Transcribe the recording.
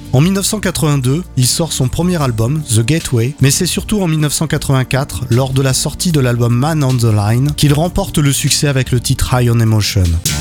En 1982, il sort son premier album, The Gateway, mais c'est surtout en 1984, lors de la sortie de l'album Man on the Line, qu'il remporte le succès avec le titre High on Emotion.